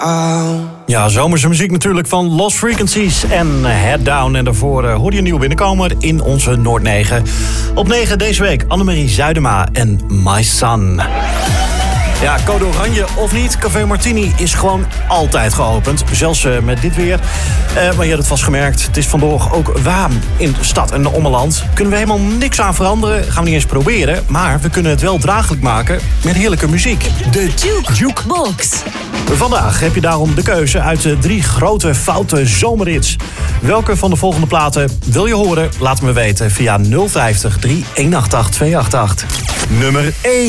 Ja, zomerse muziek natuurlijk van Lost Frequencies en Head Down. En daarvoor hoorde je een nieuw binnenkomer in onze Noord 9. Op 9 deze week Annemarie Zuidema en My Son. Ja, code oranje of niet, Café Martini is gewoon altijd geopend. Zelfs met dit weer. Maar je hebt het vast gemerkt, het is vandaag ook warm in de stad en de ommeland. Kunnen we helemaal niks aan veranderen, gaan we niet eens proberen. Maar we kunnen het wel draaglijk maken met heerlijke muziek. De Jukebox. Vandaag heb je daarom de keuze uit de 3 grote foute zomerhits. Welke van de volgende platen wil je horen? Laat me weten via 050 3188 288. Nummer 1.